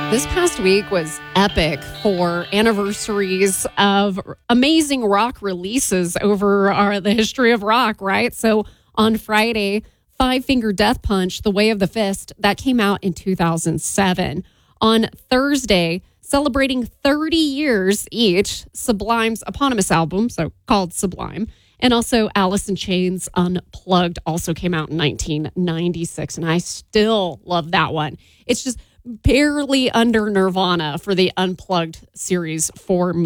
This past week was epic for anniversaries of amazing rock releases over the history of rock, right? So on Friday, Five Finger Death Punch, The Way of the Fist, that came out in 2007. On Thursday, celebrating 30 years each, Sublime's eponymous album, so called Sublime, and also Alice in Chains Unplugged also came out in 1996, and I still love that one. It's just barely under Nirvana for the Unplugged series for me.